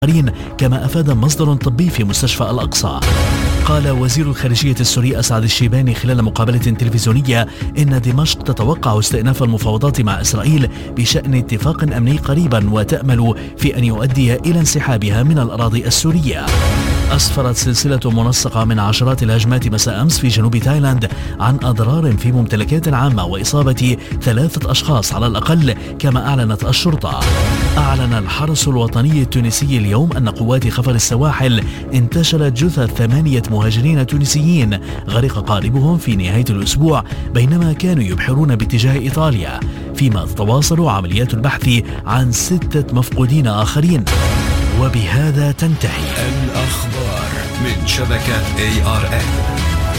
كما أفاد مصدر طبي في مستشفى الأقصى. قال وزير الخارجية السوري أسعد الشيباني خلال مقابلة تلفزيونية إن دمشق تتوقع استئناف المفاوضات مع إسرائيل بشأن اتفاق أمني قريبا، وتأمل في أن يؤدي إلى انسحابها من الأراضي السورية. أسفرت سلسلة منسقة من عشرات الهجمات مساء أمس في جنوب تايلاند عن أضرار في ممتلكات عامة وإصابة 3 أشخاص على الأقل، كما أعلنت الشرطة. أعلن الحرس الوطني التونسي اليوم أن قوات خفر السواحل انتشلت جثث 8 مهاجرين تونسيين غرق قاربهم في نهاية الأسبوع بينما كانوا يبحرون باتجاه إيطاليا، فيما تتواصل عمليات البحث عن 6 مفقودين آخرين. وبهذا تنتهي الأخبار من شبكة ARN.